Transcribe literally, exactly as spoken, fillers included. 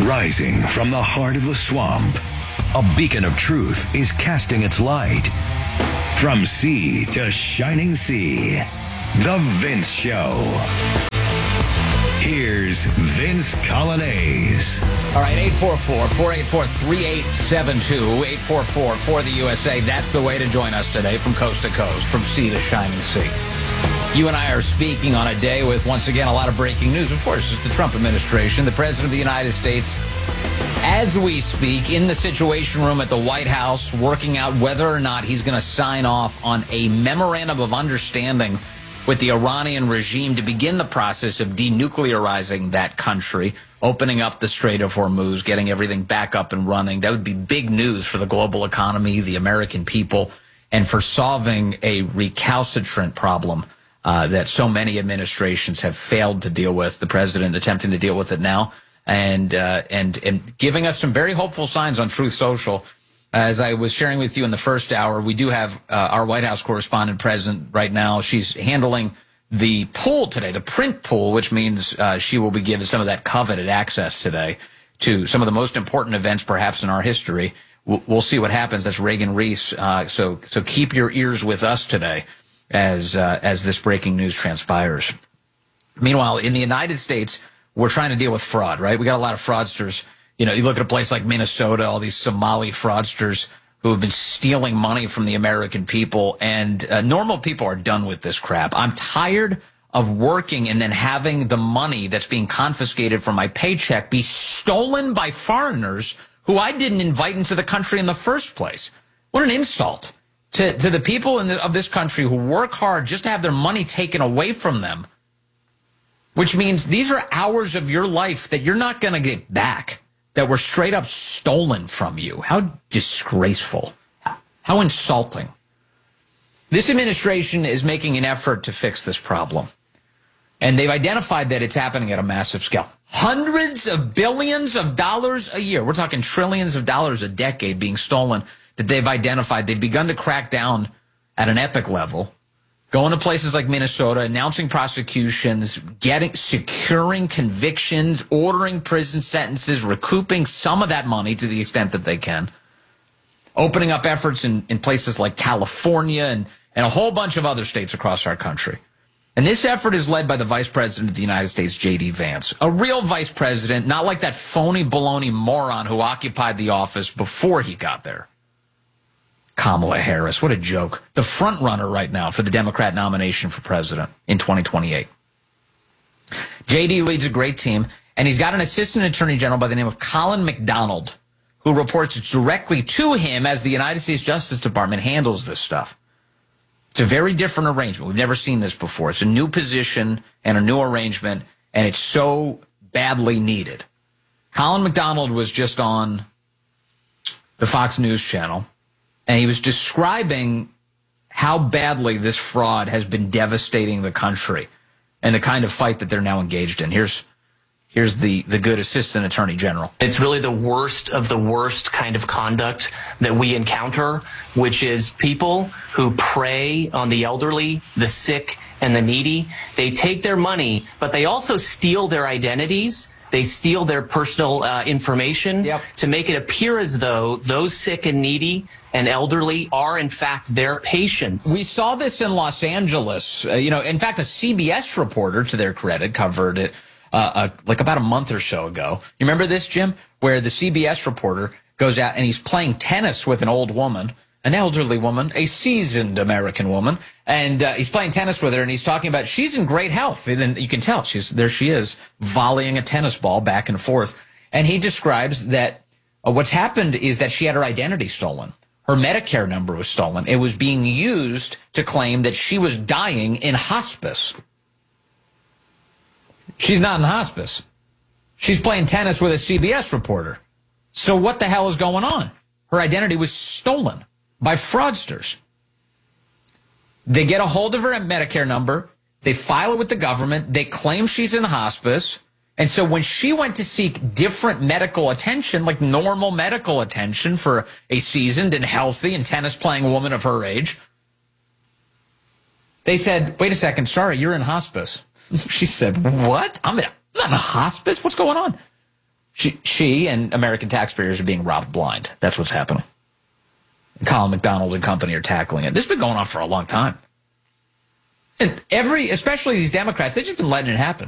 Rising from the heart of the swamp, a beacon of truth is casting its light. From sea to shining sea, The Vince Show. Here's Vince Coglianese. All right, eight four four, four eight four, three eight seven two, eight four four for the U S A. That's the way to join us today from coast to coast, from sea to shining sea. You and I are speaking on a day with, once again, a lot of breaking news. Of course, it's the Trump administration. The President of the United States, as we speak, in the Situation Room at the White House, working out whether or not he's going to sign off on a memorandum of understanding with the Iranian regime to begin the process of denuclearizing that country, opening up the Strait of Hormuz, getting everything back up and running. That would be big news for the global economy, the American people, and for solving a recalcitrant problem uh, that so many administrations have failed to deal with. The president attempting to deal with it now, and uh, and and giving us some very hopeful signs on Truth Social. As I was sharing with you in the first hour, we do have uh, our White House correspondent present right now. She's handling the pool today, the print pool, which means uh, she will be given some of that coveted access today to some of the most important events perhaps in our history. We'll, we'll see what happens. That's Reagan Reese. Uh, so so keep your ears with us today as uh, as this breaking news transpires. Meanwhile, in the United States, we're trying to deal with fraud, right? We got a lot of fraudsters. You know, you look at a place like Minnesota, all these Somali fraudsters who have been stealing money from the American people, and uh, normal people are done with this crap. I'm tired of working and then having the money that's being confiscated from my paycheck be stolen by foreigners who I didn't invite into the country in the first place. What an insult to, to the people in the, of this country who work hard just to have their money taken away from them, which means these are hours of your life that you're not going to get back, that were straight up stolen from you. How disgraceful. How insulting. This administration is making an effort to fix this problem. And they've identified that it's happening at a massive scale. Hundreds of billions of dollars a year. We're talking trillions of dollars a decade being stolen that they've identified. They've begun to crack down at an epic level. Going to places like Minnesota, announcing prosecutions, getting, securing convictions, ordering prison sentences, recouping some of that money to the extent that they can, opening up efforts in, in places like California and, and a whole bunch of other states across our country. And this effort is led by the Vice President of the United States, J D Vance, a real vice president, not like that phony baloney moron who occupied the office before he got there. Kamala Harris, what a joke. The front runner right now for the Democrat nomination for president in twenty twenty-eight. J D leads a great team, and he's got an assistant attorney general by the name of Colin McDonald, who reports directly to him as the United States Justice Department handles this stuff. It's a very different arrangement. We've never seen this before. It's a new position and a new arrangement, and it's so badly needed. Colin McDonald was just on the Fox News channel, and he was describing how badly this fraud has been devastating the country and the kind of fight that they're now engaged in. Here's here's the, the good assistant attorney general. It's really the worst of the worst kind of conduct that we encounter, which is people who prey on the elderly, the sick, and the needy. They take their money, but they also steal their identities. They steal their personal uh, information yep. to make it appear as though those sick and needy and elderly are, in fact, their patients. We saw this in Los Angeles. Uh, you know, in fact, a C B S reporter, to their credit, covered it uh, uh, like about a month or so ago. You remember this, Jim? Where the C B S reporter goes out and he's playing tennis with an old woman, an elderly woman, a seasoned American woman, and uh, he's playing tennis with her, and he's talking about she's in great health. And you can tell she's there. She is volleying a tennis ball back and forth, and he describes that uh, what's happened is that she had her identity stolen. Her Medicare number was stolen. It was being used to claim that she was dying in hospice. She's not in hospice. She's playing tennis with a C B S reporter. So what the hell is going on? Her identity was stolen by fraudsters. They get a hold of her Medicare number. They file it with the government. They claim she's in hospice. And so when she went to seek different medical attention, like normal medical attention for a seasoned and healthy and tennis-playing woman of her age, they said, wait a second, sorry, you're in hospice. She said, what? I'm in, I'm not in a hospice? What's going on? She, she and American taxpayers are being robbed blind. That's what's happening. And Colin McDonald and company are tackling it. This has been going on for a long time. And every, especially these Democrats, they've just been letting it happen.